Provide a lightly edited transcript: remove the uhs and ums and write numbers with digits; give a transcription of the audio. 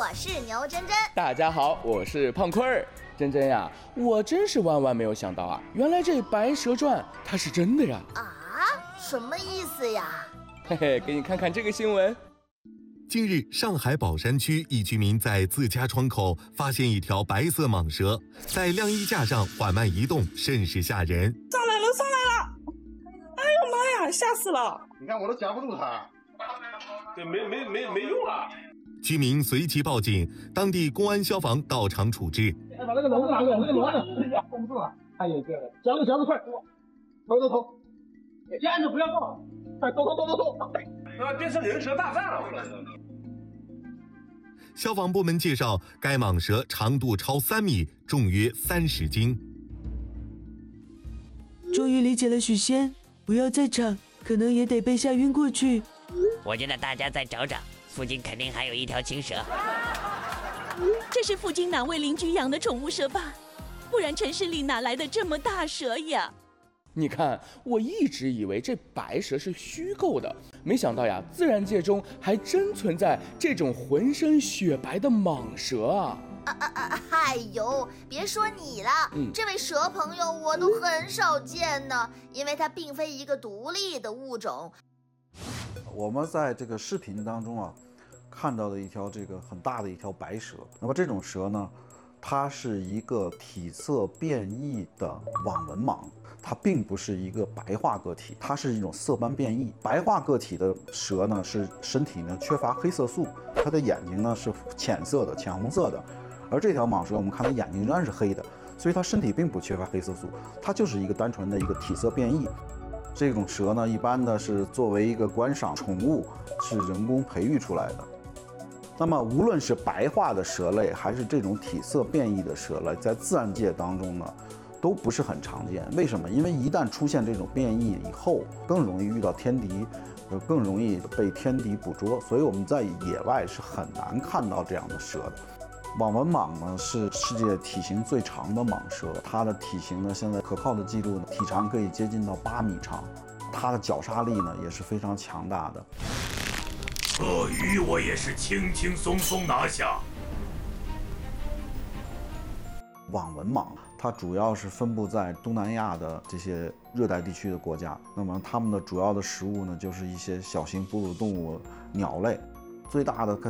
是牛真真。 大家好，我是胖坤儿。真真呀，我真是万万没有想到啊，原来这《白蛇传》它是真的呀！ 啊，什么意思呀？ 嘿嘿，给你看看这个新闻。 近日，上海宝山区一居民在自家窗口发现一条白色蟒蛇，在晾衣架上缓慢移动，甚是吓人。 上来了！哎呦妈呀，吓死了！ 你看我都夹不住它， 对，没用了。 居民随即报警，当地公安消防到场处置。 把那个笼子拿过来，那个笼子封住了。哎呀，这个夹子快，走，你按着不要动，哎，走， 变成人蛇大战了。 消防部门介绍，该蟒蛇长度超3米，重约30斤。 终于理解了许仙，不要再吵，可能也得被吓晕过去。 我觉得大家再找找，附近肯定还有一条青蛇。 这是附近哪位邻居养的宠物蛇吧？不然城市里哪来的这么大蛇呀？ 你看，我一直以为这白蛇是虚构的，没想到呀，自然界中还真存在这种浑身雪白的蟒蛇啊！ 哎呦，别说你了，这位蛇朋友我都很少见呢，因为它并非一个独立的物种。 我们在这个视频当中啊，看到的一条这个很大的一条白蛇。那么这种蛇呢，它是一个体色变异的网纹蟒，它并不是一个白化个体，它是一种色斑变异。白化个体的蛇呢，是身体呢缺乏黑色素，它的眼睛呢是浅色的、浅红色的。而这条蟒蛇，我们看它眼睛仍然是黑的，所以它身体并不缺乏黑色素，它就是一个单纯的一个体色变异。这种蛇呢，一般的是作为一个观赏宠物，是人工培育出来的。那么，无论是白化的蛇类，还是这种体色变异的蛇类，在自然界当中呢，都不是很常见。为什么？因为一旦出现这种变异以后，更容易遇到天敌，更容易被天敌捕捉，所以我们在野外是很难看到这样的蛇的。网纹蟒呢是世界体型最长的蟒蛇，它的体型呢现在可靠的记录呢，体长可以接近到8米长，它的绞杀力呢也是非常强大的。 鳄鱼我也是轻轻松松拿下。 网纹蟒它主要是分布在东南亚的这些热带地区的国家，那么它们的主要的食物呢就是一些小型哺乳动物、鸟类，最大的